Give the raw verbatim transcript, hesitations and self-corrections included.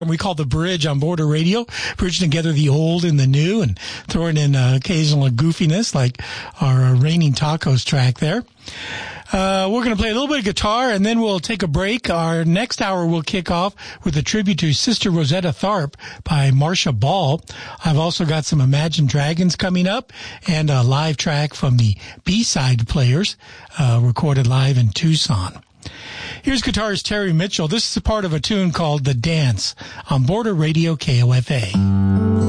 we call the bridge on Border Radio, bridging together the old and the new and throwing in uh, occasional goofiness like our uh, Raining Tacos track there. Uh, we're going to play a little bit of guitar and then we'll take a break. Our next hour will kick off with a tribute to Sister Rosetta Tharpe by Marcia Ball. I've also got some Imagine Dragons coming up and a live track from the B-side players, uh, recorded live in Tucson. Here's guitarist Terry Mitchell. This is a part of a tune called The Dance on Border Radio K O F A.